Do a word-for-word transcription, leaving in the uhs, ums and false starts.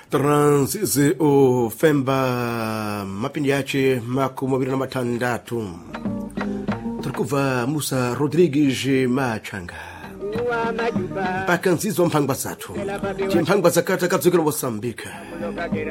Transize o Femba mapindi yace makumi mawili na matandatu. Turikuva Musa Rodrigues Machanga mpaka nzizo mpangwa zatu chimpangwa zakata kadzukira Mosambika.